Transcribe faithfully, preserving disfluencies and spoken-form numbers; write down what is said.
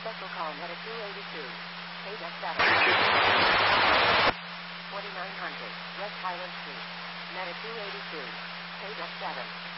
Special call Meta two eighty-two. K F seven. twenty-nine hundred. West Highland Street. Meta two eighty-two. K F seven.